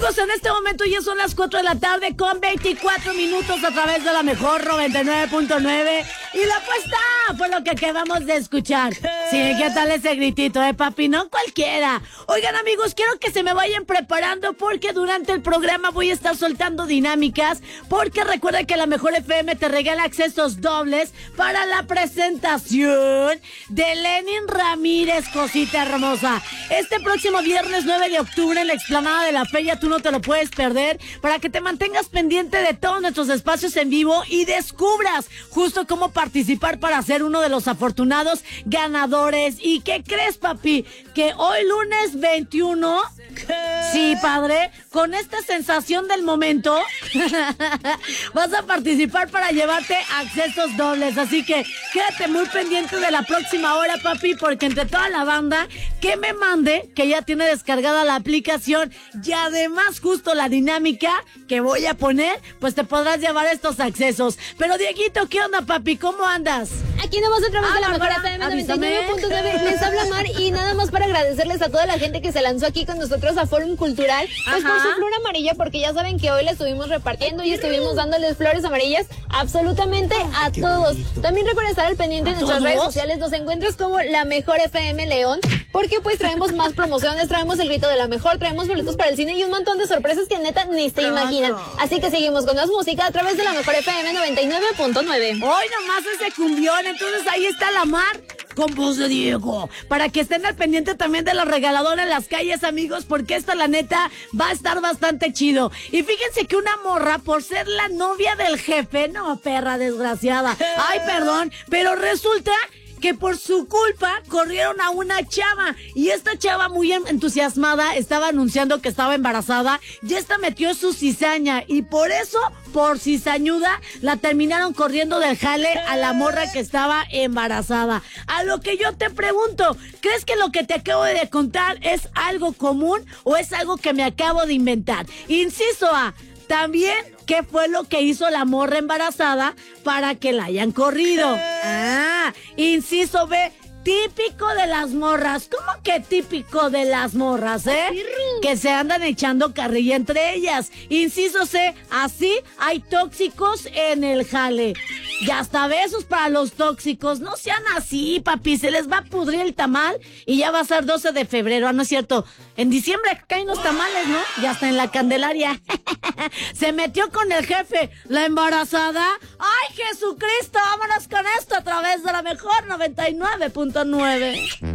Amigos, en este momento ya son las 4 de la tarde con 24 minutos a través de la mejor 99.9. Y la apuesta fue lo que acabamos de escuchar. Sí, ¿qué tal ese gritito, papi? No cualquiera. Oigan, amigos, quiero que se me vayan preparando porque durante el programa voy a estar soltando dinámicas. Porque recuerda que la Mejor FM te regala accesos dobles para la presentación de Lenin Ramírez, cosita hermosa. Este próximo viernes 9 de octubre en la explanada de la Feria, tú no te lo puedes perder, para que te mantengas pendiente de todos nuestros espacios en vivo y descubras justo cómo participar para ser uno de los afortunados ganadores. ¿Y qué crees, papi? Que hoy lunes 21, sí, padre, con esta sensación del momento, vas a participar para llevarte accesos dobles. Así que quédate muy pendiente de la próxima hora, papi, porque entre toda la banda que me mande, que ya tiene descargada la aplicación y además justo la dinámica que voy a poner, pues te podrás llevar estos accesos. Pero Dieguito, ¿qué onda, papi? ¿Cómo andas? Aquí nomás a través de la Mejor FM 99.9 les habla Mar, y nada más para agradecerles a toda la gente que se lanzó aquí con nosotros a Fórum Cultural, pues por su flor amarilla, porque ya saben que hoy la estuvimos repartiendo y estuvimos dándoles flores amarillas absolutamente a todos. También recuerda estar al pendiente de nuestras redes sociales, nos encuentras como La Mejor FM León, porque pues traemos más promociones, traemos el grito de la mejor, traemos boletos para el cine y un montón de sorpresas que neta ni se imaginan. Así que seguimos con más música a través de la Mejor FM 99.9. Hoy nomás ese cumbión, entonces ahí está la Mar con voz de Diego, para que estén al pendiente también de la regaladora en las calles, amigos, porque esta la neta va a estar bastante chido. Y fíjense que una morra, por ser la novia del jefe, no, perra desgraciada, ay, perdón, pero resulta que por su culpa corrieron a una chava, y esta chava muy entusiasmada estaba anunciando que estaba embarazada, y esta metió su cizaña, y por eso, por cizañuda, la terminaron corriendo del jale a la morra que estaba embarazada. A lo que yo te pregunto, ¿crees que lo que te acabo de contar es algo común o es algo que me acabo de inventar? Inciso A, también, ¿qué fue lo que hizo la morra embarazada para que la hayan corrido? Inciso B, típico de las morras. ¿Cómo que típico de las morras, que se andan echando carrilla entre ellas? Inciso C, así hay tóxicos en el jale. Y hasta besos para los tóxicos. No sean así, papi, se les va a pudrir el tamal y ya va a ser 12 de febrero, ¿no es cierto? En diciembre caen los tamales, ¿no? Y hasta en la Candelaria. Se metió con el jefe, la embarazada. ¡Ay, Jesucristo! Vámonos con esto a través de la Mejor 99.9.